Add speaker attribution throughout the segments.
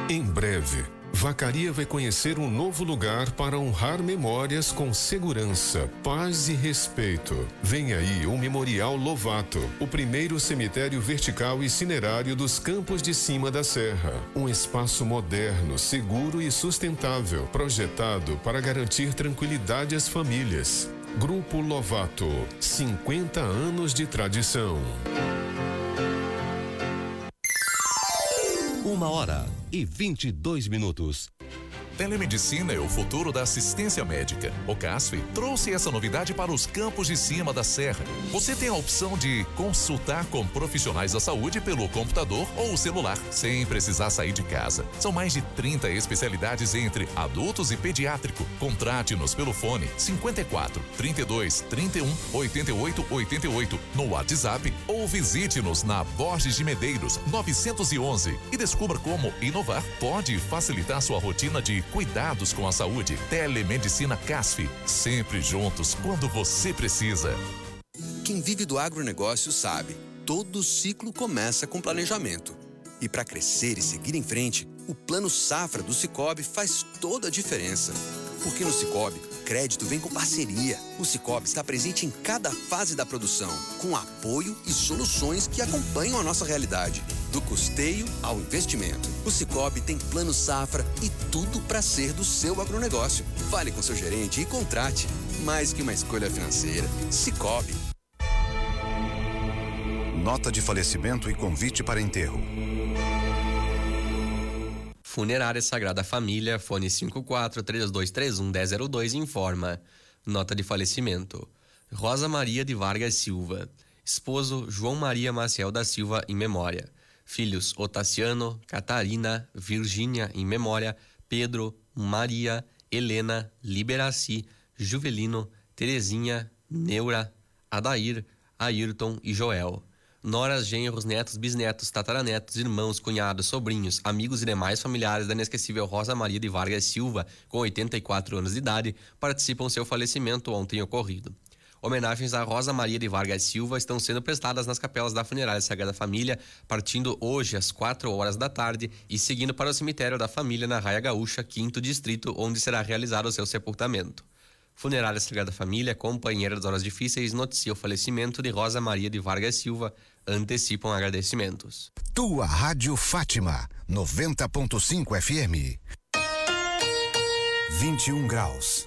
Speaker 1: Em breve, Vacaria vai conhecer um novo lugar para honrar memórias com segurança, paz e respeito. Vem aí o Memorial Lovato, o primeiro cemitério vertical e cinerário dos Campos de Cima da Serra. Um espaço moderno, seguro e sustentável, projetado para garantir tranquilidade às famílias. Grupo Lovato, 50 anos de tradição.
Speaker 2: 1h22.
Speaker 3: Telemedicina é o futuro da assistência médica. O CASF trouxe essa novidade para os Campos de Cima da Serra. Você tem a opção de consultar com profissionais da saúde pelo computador ou celular, sem precisar sair de casa. São mais de 30 especialidades entre adultos e pediátrico. Contrate-nos pelo fone 54 32 31 88 88 no WhatsApp ou visite-nos na Borges de Medeiros 911 e descubra como inovar pode facilitar sua rotina de cuidados com a saúde. Telemedicina CASF, sempre juntos quando você precisa.
Speaker 4: Quem vive do agronegócio sabe, todo ciclo começa com planejamento. E para crescer e seguir em frente, o Plano Safra do Sicoob faz toda a diferença. Porque no Sicoob, crédito vem com parceria. O Sicoob está presente em cada fase da produção, com apoio e soluções que acompanham a nossa realidade. Do custeio ao investimento. O Sicoob tem Plano Safra e tudo para ser do seu agronegócio. Fale com seu gerente e contrate. Mais que uma escolha financeira. Sicoob.
Speaker 5: Nota de falecimento e convite para enterro.
Speaker 6: Funerária Sagrada Família, fone 54-3231-1002, informa. Nota de falecimento. Rosa Maria de Vargas Silva. Esposo João Maria Maciel da Silva, em memória. Filhos Otaciano, Catarina, Virgínia, em memória. Pedro, Maria, Helena, Liberaci, Juvelino, Terezinha, Neura, Adair, Ayrton e Joel. Noras, genros, netos, bisnetos, tataranetos, irmãos, cunhados, sobrinhos, amigos e demais familiares da inesquecível Rosa Maria de Vargas Silva, com 84 anos de idade, participam do seu falecimento ontem ocorrido. Homenagens a Rosa Maria de Vargas Silva estão sendo prestadas nas capelas da Funerária Sagrada Família, partindo hoje às 4h da tarde e seguindo para o cemitério da família na Raia Gaúcha, 5º distrito, onde será realizado o seu sepultamento. Funerária Sagrada Família, companheira das horas difíceis, noticia o falecimento de Rosa Maria de Vargas Silva, antecipam agradecimentos.
Speaker 5: Tua Rádio Fátima, 90.5 FM. 21 graus.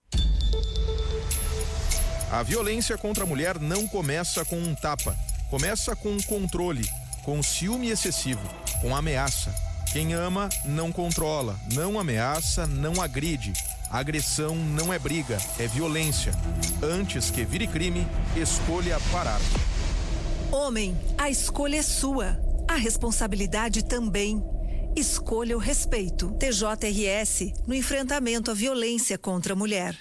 Speaker 7: A violência contra a mulher não começa com um tapa. Começa com controle, com ciúme excessivo, com ameaça. Quem ama não controla, não ameaça, não agride. Agressão não é briga, é violência. Antes que vire crime, escolha parar.
Speaker 8: Homem, a escolha é sua. A responsabilidade também. Escolha o respeito. TJRS, no enfrentamento à violência contra a mulher.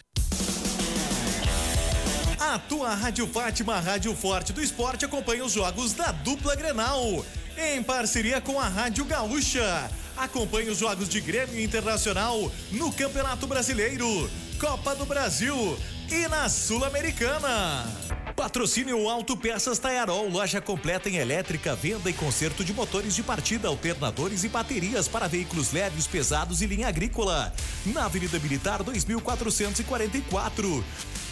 Speaker 9: A tua Rádio Fátima, a Rádio Forte do Esporte, acompanha os jogos da dupla Grenal, em parceria com a Rádio Gaúcha. Acompanhe os jogos de Grêmio Internacional no Campeonato Brasileiro, Copa do Brasil e na Sul-Americana. Patrocínio Autopeças Taiarol, loja completa em elétrica, venda e conserto de motores de partida, alternadores e baterias para veículos leves, pesados e linha agrícola. Na Avenida Militar 2444.